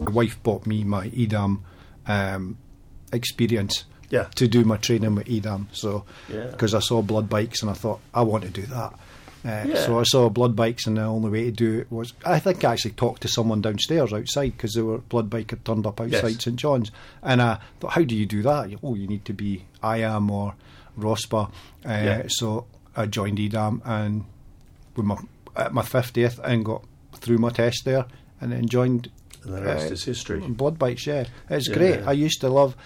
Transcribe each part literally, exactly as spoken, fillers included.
my wife bought me my Edam um, experience Yeah. to do my training with Edam. So, Yeah. because I saw blood bikes and I thought, I want to do that. Uh, Yeah. So I saw blood bikes, and the only way to do it was, I think I actually talked to someone downstairs outside, because there were blood bike had turned up outside Yes. St John's, and I thought, how do you do that? Oh, you need to be I A M or ROSPA. Uh, Yeah. So I joined Edam and with my at my fiftieth and got through my test there, and then joined. And the rest uh, is history. Blood bikes, yeah, it's Yeah. great. I used to love.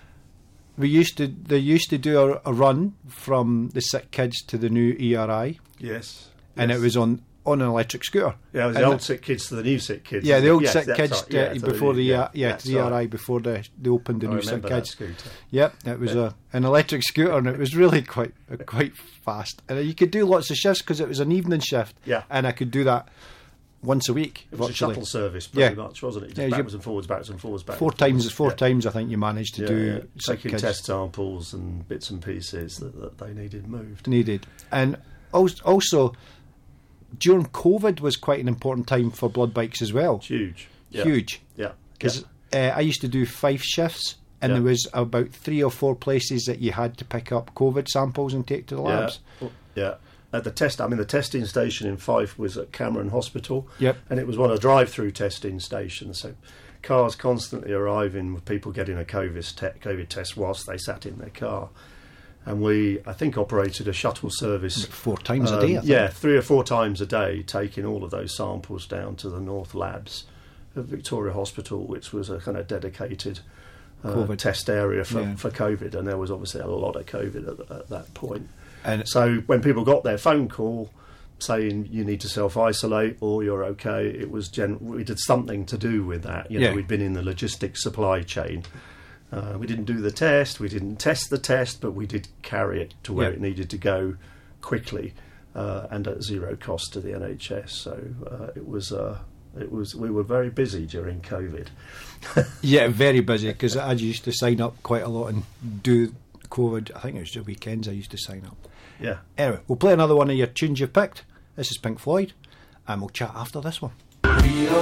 We used to. They used to do a, a run from the sick kids to the new E R I, Yes. and yes. it was on, on an electric scooter. Yeah, it was And the old the- sick kids to the new sick kids. Yeah, the old Yes, sick that's kids right. to- Yeah, to before the, yeah, yeah, yeah that's to the E R I right. before the, they opened the I new sick remember that kids. scooter. Yep, it was Yeah. a an electric scooter, and it was really quite uh, quite fast. And you could do lots of shifts because it was an evening shift. Yeah. and I could do that once a week. It was virtually. a shuttle service, pretty Yeah. much, wasn't it? Just Yeah, you- backwards and forwards, backwards and forwards, backwards Four and forwards. times, four Yeah. times, I think you managed to Yeah, do yeah. sick taking kids test samples and bits and pieces that, that they needed moved. needed. And als- also, during COVID was quite an important time for blood bikes as well. Huge, yeah. Huge. Yeah, Because uh, I used to do five shifts, and Yeah. there was about three or four places that you had to pick up COVID samples and take to the yeah, labs. yeah. yeah. At the test, I mean, the testing station in Fife was at Cameron Hospital. Yep. And it was one of the drive-through testing stations. So cars constantly arriving with people getting a COVID, te- COVID test whilst they sat in their car. And we, I think, operated a shuttle service. Four times a um, day, I think. Yeah, three or four times a day, taking all of those samples down to the North Labs of Victoria Hospital, which was a kind of dedicated uh, COVID. test area for, Yeah. for COVID. And there was obviously a lot of COVID at, at that point. And So when people got their phone call saying you need to self-isolate or you're okay, it was gen- we did something to do with that. You know, Yeah. we'd been in the logistics supply chain. Uh, we didn't do the test, we didn't test the test, but we did carry it to where Yeah. it needed to go quickly uh, and at zero cost to the N H S. So uh, it was. Uh, it was. We were very busy during COVID. yeah, very busy, because I used to sign up quite a lot and do COVID. I think it was the weekends I used to sign up. Yeah. Anyway, we'll play another one of your tunes you've picked. This is Pink Floyd, and we'll chat after this one. We are